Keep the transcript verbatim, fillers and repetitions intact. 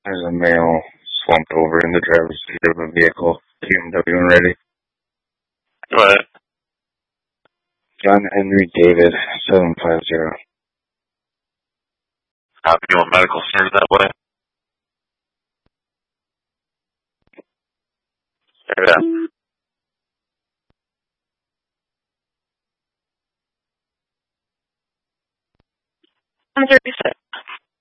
There's a male slumped over in the driver's seat of a vehicle. B M W and ready. Go ahead. John Henry David, seven five zero. Copy. You want medical centers that way? Yeah. I'm thirty-six.